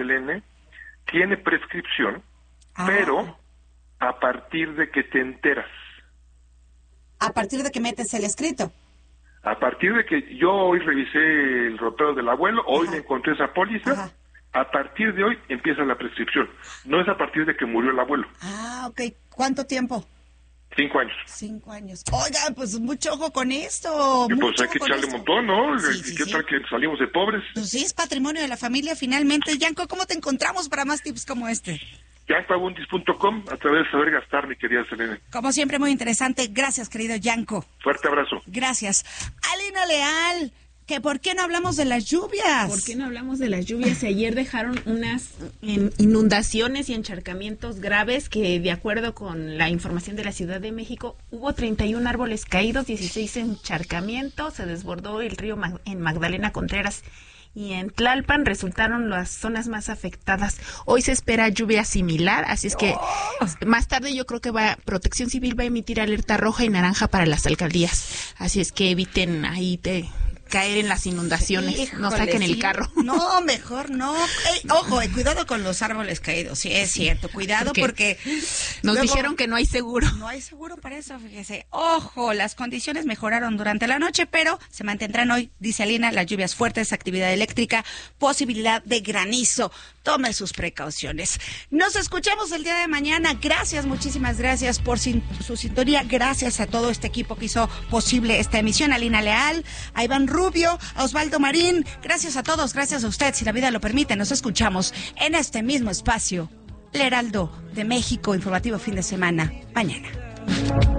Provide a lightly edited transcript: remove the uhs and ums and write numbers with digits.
Selene, tiene prescripción, pero a partir de que te enteras. A partir de que metes el escrito. A partir de que yo hoy revisé el ropero del abuelo, hoy le encontré esa póliza, a partir de hoy empieza la prescripción. No es a partir de que murió el abuelo. Ok. ¿Cuánto tiempo? 5 años. 5 años. Oiga, pues mucho ojo con esto. Pues hay que echarle un montón, ¿no? ¿Qué tal que salimos de pobres? Pues sí, es patrimonio de la familia finalmente. Yanko, ¿cómo te encontramos para más tips como este? yankoabundis.com, a través de Saber Gastar, mi querida Selene. Como siempre, muy interesante. Gracias, querido Yanko. Fuerte abrazo. Gracias. Alina Leal, que ¿por qué no hablamos de las lluvias? ¿Por qué no hablamos de las lluvias? Ayer dejaron unas inundaciones y encharcamientos graves que, de acuerdo con la información de la Ciudad de México, hubo 31 árboles caídos, 16 encharcamientos, se desbordó el río en Magdalena Contreras y en Tlalpan resultaron las zonas más afectadas. Hoy se espera lluvia similar, así es que más tarde yo creo que Protección Civil va a emitir alerta roja y naranja para las alcaldías. Así es que eviten ahí caer en las inundaciones. Híjole, no saquen el carro. No, mejor no. Ojo, cuidado con los árboles caídos. Sí, es cierto. Cuidado porque nos dijeron que no hay seguro. No hay seguro para eso, fíjese. Ojo, las condiciones mejoraron durante la noche, pero se mantendrán hoy, dice Alina, las lluvias fuertes, actividad eléctrica, posibilidad de granizo. Tome sus precauciones. Nos escuchamos el día de mañana. Gracias, muchísimas gracias por su sintonía. Gracias a todo este equipo que hizo posible esta emisión. Alina Leal, a Iván Rubio, a Osvaldo Marín. Gracias a todos, gracias a usted. Si la vida lo permite, nos escuchamos en este mismo espacio. El Heraldo de México, informativo fin de semana, mañana.